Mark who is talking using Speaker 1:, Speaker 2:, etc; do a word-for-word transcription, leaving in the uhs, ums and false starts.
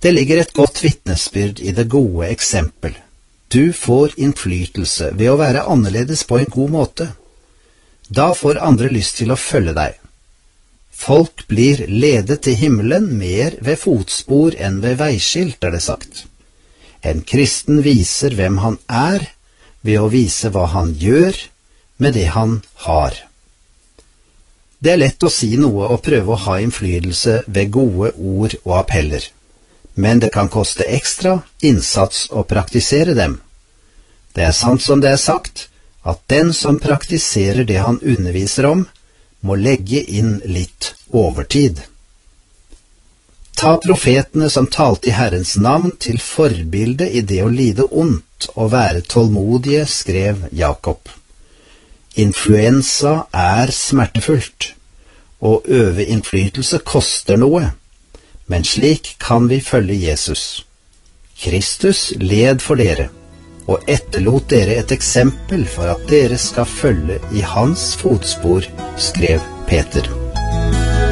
Speaker 1: Det ligger et godt vitnesbyrd i det gode eksempel. Du får innflytelse ved å være annerledes på en god måte. Da får andre lyst til å følge deg. Folk blir ledet til himmelen mer ved fotspor enn ved veiskilt, er det sagt. En kristen viser hvem han er, ved å vise hva han gjør med det han har. Det er lett å si noe og prøve å ha innflytelse ved gode ord og appeller. Men det kan koste ekstra innsats å praktisere dem. Det er sant som det er sagt, at den som praktiserer det han underviser om, må legge inn litt overtid. Ta profetene som talte i Herrens navn til forbilde i det å lide ondt og være tålmodige, skrev Jakob. Influensa er smertefullt. Å øve innflytelse koster noe. Men slik kan vi følge Jesus. Kristus led for dere, og etterlot dere et eksempel for at dere skal følge i hans fotspor, skrev Peter.